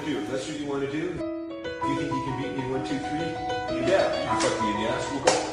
to do. If that's what you want to do, if you think you can beat me 1, 2, 3, you bet. You can fuck me in the ass. We'll go.